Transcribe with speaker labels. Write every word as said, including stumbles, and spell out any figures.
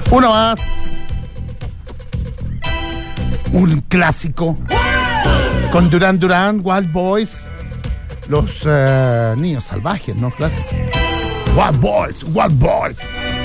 Speaker 1: Uno más. Un clásico. Con Duran Duran, Wild Boys. Los uh, niños salvajes, ¿no? Clásico. Wild Boys, Wild Boys.